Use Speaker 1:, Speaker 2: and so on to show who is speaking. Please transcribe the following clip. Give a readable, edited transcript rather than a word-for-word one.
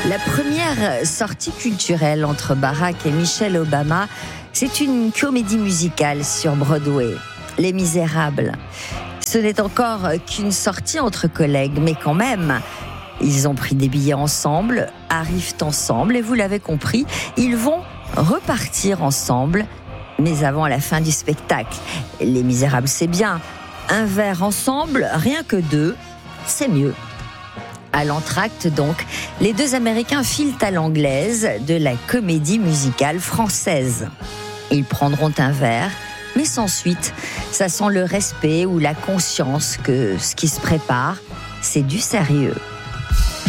Speaker 1: La première sortie culturelle entre Barack et Michelle Obama, c'est une comédie musicale sur Broadway, Les Misérables. Ce n'est encore qu'une sortie entre collègues, mais quand même, ils ont pris des billets ensemble, arrivent ensemble, et vous l'avez compris, ils vont repartir ensemble, mais avant la fin du spectacle. Les Misérables, c'est bien. Un verre ensemble, rien que deux, c'est mieux. À l'entracte donc, les deux Américains filent à l'anglaise de la comédie musicale française. Ils prendront un verre, mais sans suite. Ça sent le respect ou la conscience que ce qui se prépare, c'est du sérieux.